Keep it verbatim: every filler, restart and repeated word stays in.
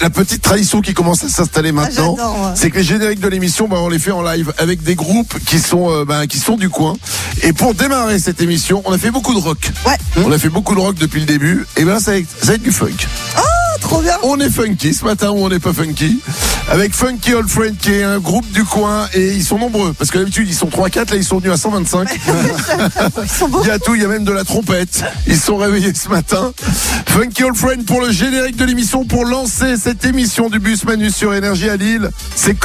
la petite tradition qui commence à s'installer maintenant, ah, j'adore, ouais. c'est que les génériques de l'émission, bah, on les fait en live avec des groupes qui sont, euh, bah, qui sont du coin. Et pour démarrer cette émission, on a fait beaucoup de rock. Ouais. On a fait beaucoup de rock depuis le début. Et ben, ça va être, ça va être du funk. Oh, trop bien. On est funky ce matin ou on n'est pas funky. Avec Funky Old Friend qui est un groupe du coin et ils sont nombreux. Parce que d'habitude ils sont trois quatre, là ils sont venus à cent vingt-cinq. Ils sont beaux. Il y a tout, il y a même de la trompette. Ils se sont réveillés ce matin. Funky Old Friend pour le générique de l'émission, pour lancer cette émission du Bus Manu sur Énergie à Lille. C'est